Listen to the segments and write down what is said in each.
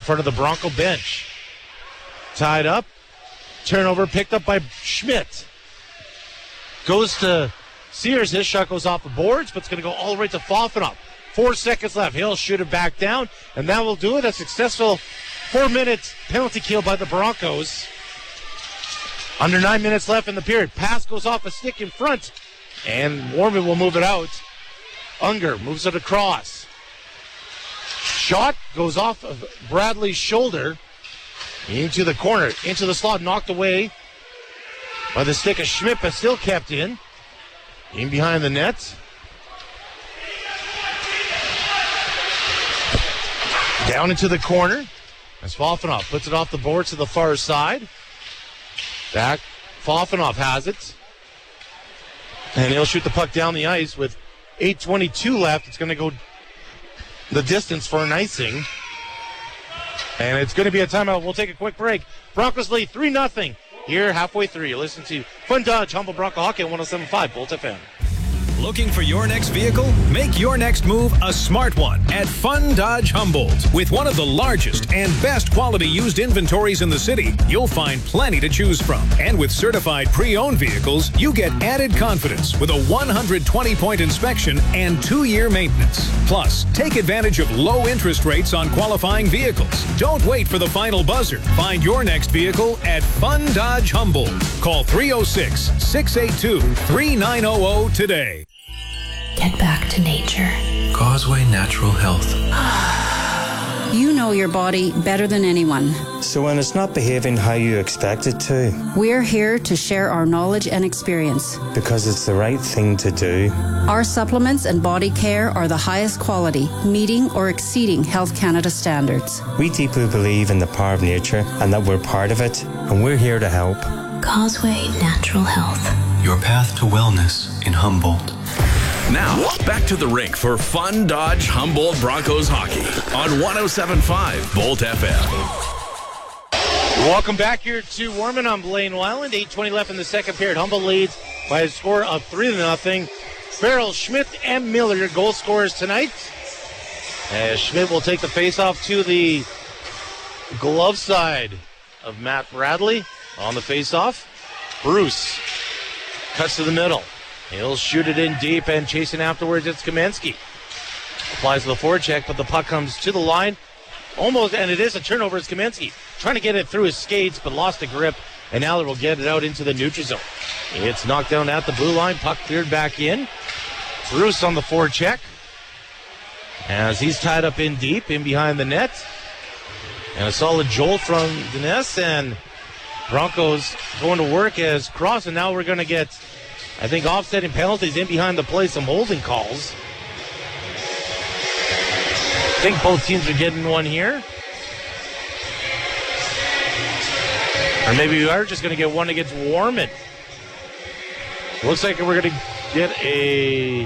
front of the Bronco bench. Tied up. Turnover picked up by Schmidt. Goes to Sears. His shot goes off the boards, but it's going to go all the way to Fofenov. 4 seconds left. He'll shoot it back down, and that will do it. A successful 4-minute penalty kill by the Broncos. Under 9 minutes left in the period. Pass goes off a stick in front, and Warman will move it out. Unger moves it across. Shot goes off of Bradley's shoulder into the corner, into the slot, knocked away by the stick of Schmidt, but still kept in behind the net. Down into the corner as Fofenov puts it off the boards to the far side. Back, Fofenov has it. And he'll shoot the puck down the ice with 8:22 left. It's going to go the distance for an icing. And it's going to be a timeout. We'll take a quick break. Broncos lead 3-0 here halfway through. You listen to Fun Dodge Humboldt Bronco Hockey on 107.5 Bolt FM. Looking for your next vehicle? Make your next move a smart one at Fun Dodge Humboldt. With one of the largest and best quality used inventories in the city, you'll find plenty to choose from. And with certified pre-owned vehicles, you get added confidence with a 120-point inspection and 2-year maintenance. Plus, take advantage of low interest rates on qualifying vehicles. Don't wait for the final buzzer. Find your next vehicle at Fun Dodge Humboldt. Call 306-682-3900 today. Get back to nature. Causeway Natural Health. You know your body better than anyone. So when it's not behaving how you expect it to, We're here to share our knowledge and experience. because it's the right thing to do. Our supplements and body care are the highest quality, meeting or exceeding Health Canada standards. We deeply believe in the power of nature and that we're part of it, and we're here to help. Causeway Natural Health. Your path to wellness in Humboldt. Now, back to the rink for Fun Dodge Humboldt Broncos hockey on 107.5 Bolt FM. Welcome back here to Warman. I'm Blaine Weiland. 8:20 left in the second period. Humboldt leads by a score of 3-0. Farrell, Schmidt, and Miller, your goal scorers tonight. As Schmidt will take the face-off to the glove side of Matt Bradley on the face-off. Bruce cuts to the middle. He'll shoot it in deep, and chasing afterwards, it's Kamensky. Applies the forecheck, but the puck comes to the line. Almost, and it is a turnover. It's Kamensky trying to get it through his skates, but lost the grip, and Aller will get it out into the neutral zone. It's knocked down at the blue line. Puck cleared back in. Bruce on the forecheck as he's tied up in deep, in behind the net. And a solid jolt from Dines, and Broncos going to work as cross, and now we're going to get, I think, offsetting penalties in behind the play, some holding calls. I think both teams are getting one here. Or maybe we are just going to get one against Warman. Looks like we're going to get a...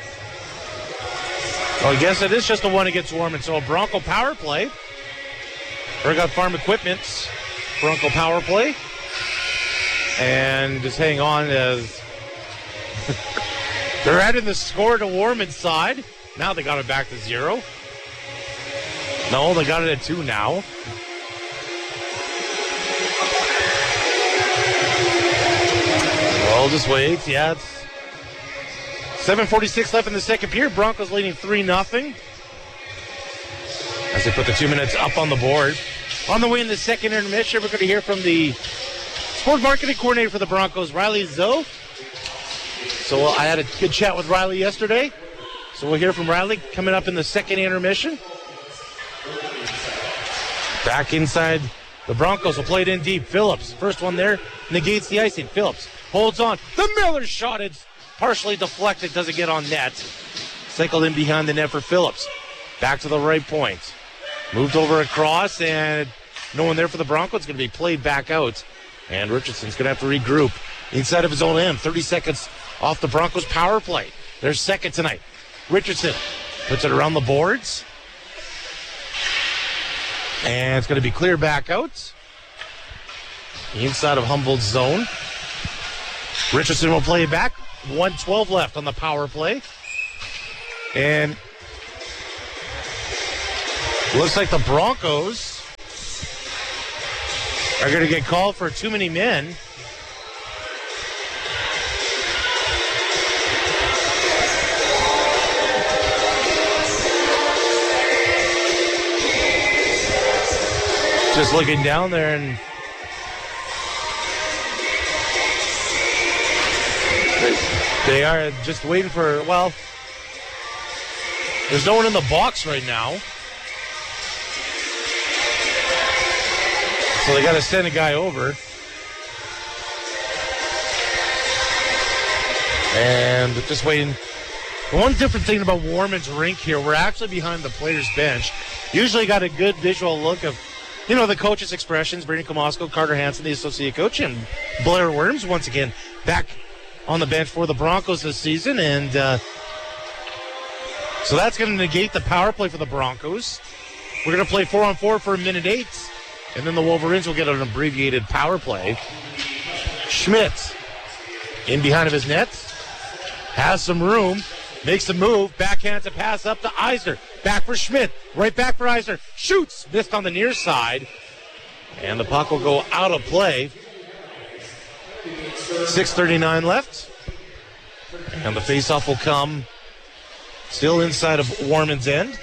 Oh, I guess it is just a one against Warman. So a Bronco power play. Oregon Farm Equipment's Bronco power play. And just hang on as... They're adding the score to Warman's side. Now they got it back to 0. No, they got it at 2 now. Well, just wait. Yeah, it's 7:46 left in the second period. Broncos leading 3-0. As they put the 2 minutes up on the board. On the way in the second intermission, we're going to hear from the sport marketing coordinator for the Broncos, Riley Zoe. So I had a good chat with Riley yesterday. So we'll hear from Riley coming up in the second intermission. Back inside, the Broncos will play it in deep. Phillips, first one there, negates the icing. Phillips holds on. The Miller shot, it's partially deflected, doesn't get on net. Cycled in behind the net for Phillips. Back to the right point. Moved over across, and no one there for the Broncos. It's going to be played back out. And Richardson's going to have to regroup inside of his own end. 30 seconds off the Broncos power play. They're second tonight. Richardson puts it around the boards. And it's going to be cleared back out. Inside of Humboldt's zone. Richardson will play it back. 1:12 left on the power play. And looks like the Broncos are going to get called for too many men. Just looking down there, and they are just waiting for, well, there's no one in the box right now. So they got to send a guy over. And just waiting. One different thing about Warman's rink here, we're actually behind the players' bench. Usually got a good visual look of, the coaches' expressions. Brady Komosko, Carter Hansen, the associate coach, and Blair Worms once again back on the bench for the Broncos this season. And so that's going to negate the power play for the Broncos. We're going to play 4-on-4 for a minute 8. And then the Wolverines will get an abbreviated power play. Schmidt in behind of his net. Has some room. Makes a move. Backhands a pass up to Eisner. Back for Schmidt. Right back for Eisner. Shoots. Missed on the near side. And the puck will go out of play. 6:39 left. And the faceoff will come still inside of Warman's end.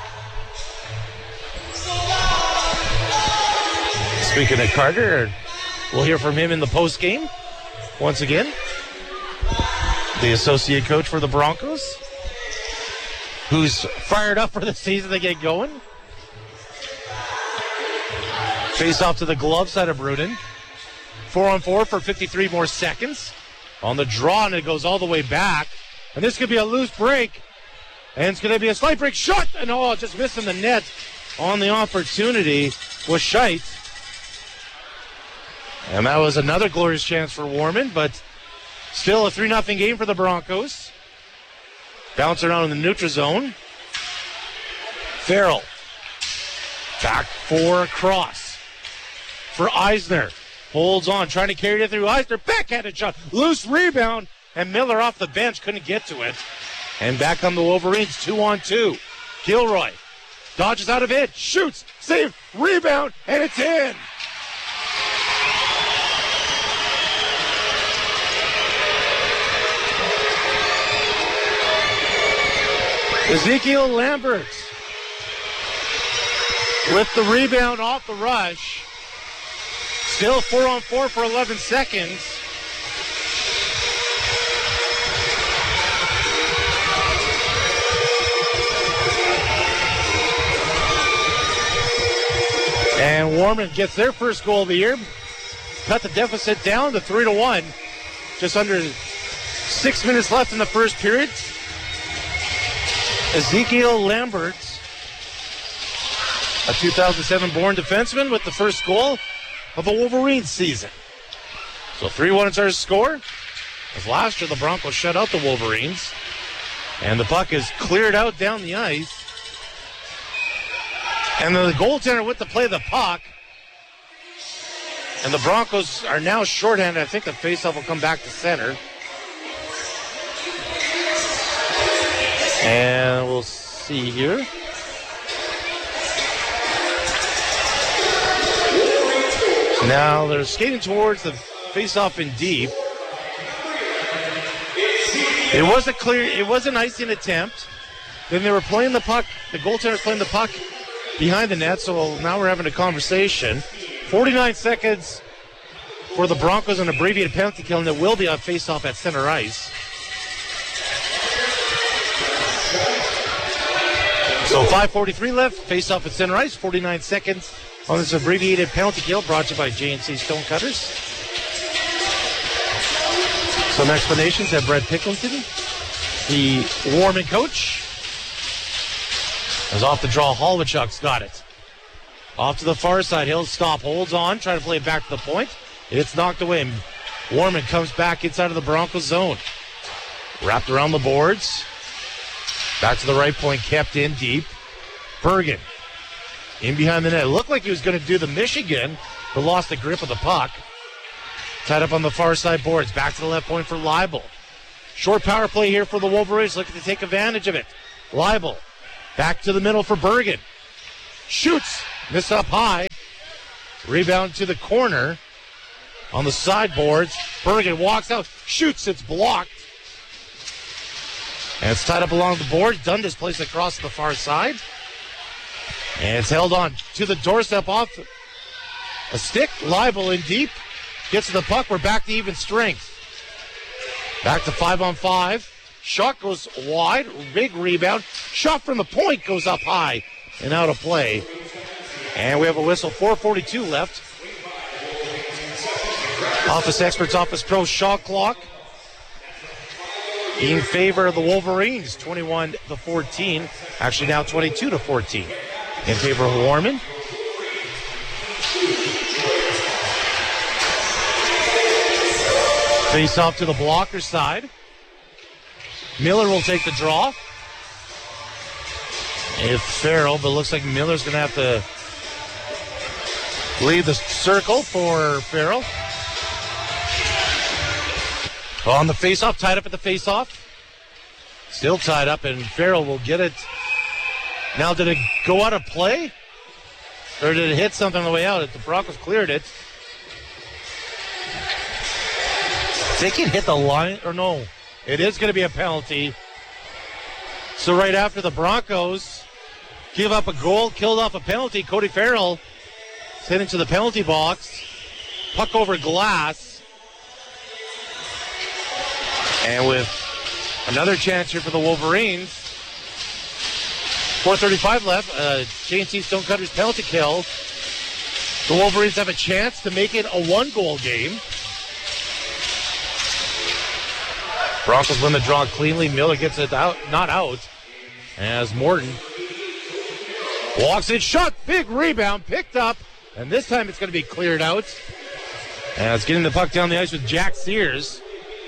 Speaking of Carter, we'll hear from him in the postgame once again. The associate coach for the Broncos, who's fired up for the season to get going. Face off to the glove side of Brunin. 4-on-4 for 53 more seconds. On the draw, and it goes all the way back. And this could be a loose break. And it's going to be a slight break shot. And just missing the net on the opportunity was Scheidt. And that was another glorious chance for Warman, but still a 3-0 game for the Broncos. Bounce around in the neutral zone. Farrell. Back for cross. For Eisner. Holds on, trying to carry it through Eisner. Backhanded shot. Loose rebound. And Miller off the bench couldn't get to it. And back on the Wolverines, 2-on-2. Gilroy. Dodges out of it. Shoots. Save. Rebound. And it's in. Ezekiel Lambert with the rebound off the rush. Still 4-on-4 for 11 seconds. And Warman gets their first goal of the year. Cut the deficit down to 3-1. Just under 6 minutes left in the first period. Ezekiel Lambert, a 2007-born defenseman, with the first goal of a Wolverines season. So 3-1 is our score. As last year the Broncos shut out the Wolverines. And the puck is cleared out down the ice. And the goaltender with the play of the puck. And the Broncos are now shorthanded. I think the faceoff will come back to center. And we'll see here. Now they're skating towards the face-off in deep. It was an icing attempt. Then they were playing the puck. The goaltender was playing the puck behind the net, so now we're having a conversation. 49 seconds for the Broncos, an abbreviated penalty kill, and there will be a face-off at center ice. So 5:43 left, face-off at center ice, 49 seconds on this abbreviated penalty kill, brought to you by J&C Stonecutters. Some explanations at Brett Picklington, the Warman coach. As off the draw, Halwachuk's got it. Off to the far side, he'll stop, holds on, try to play it back to the point. It's knocked away. Warman comes back inside of the Broncos zone. Wrapped around the boards. Back to the right point, kept in deep. Bergen in behind the net. It looked like he was going to do the Michigan, but lost the grip of the puck. Tied up on the far side boards. Back to the left point for Leibel. Short power play here for the Wolverines, looking to take advantage of it. Leibel back to the middle for Bergen. Shoots. Missed up high. Rebound to the corner on the sideboards. Bergen walks out, shoots, it's blocked. And it's tied up along the board. Dundas plays it across the far side. And it's held on to the doorstep off a stick. Leibel in deep. Gets to the puck. We're back to even strength. Back to 5-on-5. Shot goes wide. Big rebound. Shot from the point goes up high and out of play. And we have a whistle. 4:42 left. Office Experts Office Pro shot clock in favor of the Wolverines. 21-14. Actually now 22-14 in favor of Warman. Face off to the blocker side. Miller will take the draw. It's Farrell, but it looks like Miller's going to have to leave the circle for Farrell. On the face-off, tied up at the face-off. Still tied up, and Farrell will get it. Now, did it go out of play? Or did it hit something on the way out? The Broncos cleared it. I think it hit the line, or no. It is going to be a penalty. So right after the Broncos give up a goal, killed off a penalty, Cody Farrell is heading to the penalty box. Puck over glass. And with another chance here for the Wolverines. 4:35 left. J&T Stonecutters penalty kill. The Wolverines have a chance to make it a one-goal game. Broncos win the draw cleanly. Miller gets it out, not out. As Morton walks in, shot, big rebound, picked up, and this time it's going to be cleared out. And it's getting the puck down the ice with Jack Sears.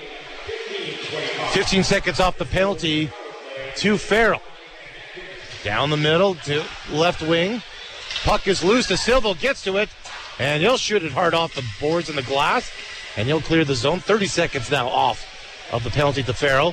15 seconds off the penalty to Farrell. Down the middle to left wing. Puck is loose. DeSilva gets to it, and he'll shoot it hard off the boards and the glass, and he'll clear the zone. 30 seconds now off of the penalty to Farrell.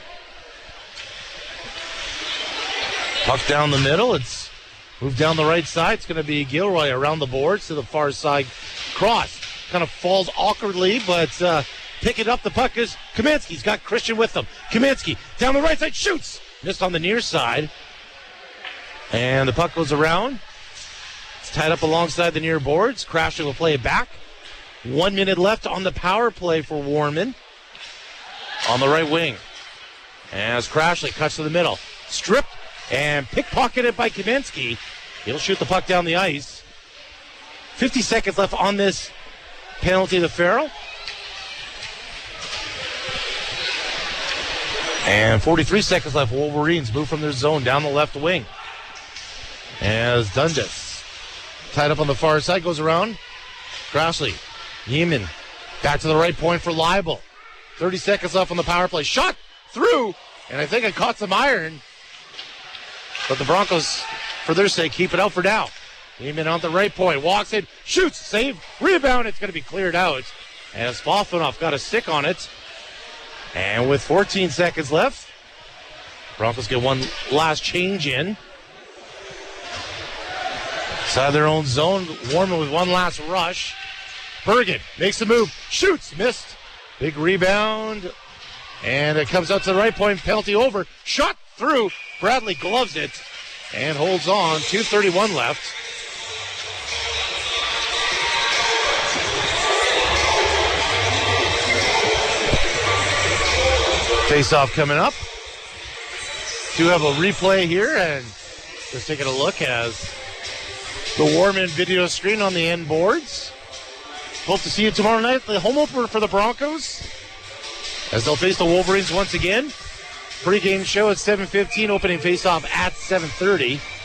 Puck down the middle. It's moved down the right side. It's going to be Gilroy around the boards to the far side. Cross kind of falls awkwardly, but picking up the puck is Kaminsky's got Christian with him. Kaminsky down the right side, shoots. Missed on the near side. And the puck goes around. It's tied up alongside the near boards. Crasher will play it back. 1 minute left on the power play for Warman. On the right wing. As Crashley cuts to the middle. Stripped and pickpocketed by Kaminsky. He'll shoot the puck down the ice. 50 seconds left on this penalty to Farrell. And 43 seconds left. Wolverines move from their zone down the left wing. As Dundas, tied up on the far side, goes around. Crashley, Yeeman, back to the right point for Leibel. 30 seconds left on the power play. Shot through, and I think it caught some iron. But the Broncos, for their sake, keep it out for now. Yeeman on the right point, walks in, shoots, save, rebound. It's going to be cleared out. As Fofanov got a stick on it. And with 14 seconds left, Broncos get one last change in. Inside their own zone, Warman with one last rush. Bergen makes the move, shoots, missed. Big rebound, and it comes out to the right point, penalty over. Shot through, Bradley gloves it, and holds on. 2:31 left. Face-off coming up. Do have a replay here, and just taking a look as the Warman video screen on the end boards. Hope to see you tomorrow night. The home opener for the Broncos as they'll face the Wolverines once again. Pre-game show at 7:15, opening face-off at 7:30.